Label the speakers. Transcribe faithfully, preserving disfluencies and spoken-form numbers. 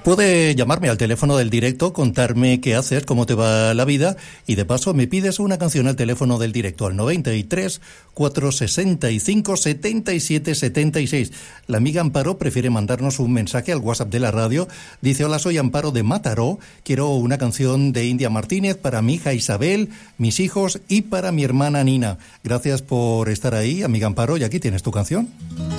Speaker 1: Puede llamarme al teléfono del directo, contarme qué haces, cómo te va la vida y de paso me pides una canción al teléfono del directo al noventa y tres, cuatrocientos sesenta y cinco, setenta y siete setenta y seis. La amiga Amparo prefiere mandarnos un mensaje al WhatsApp de la radio. Dice: hola, soy Amparo de Mataró. Quiero una canción de India Martínez para mi hija Isabel, mis hijos y para mi hermana Nina. Gracias por estar ahí, amiga Amparo, y aquí tienes tu canción.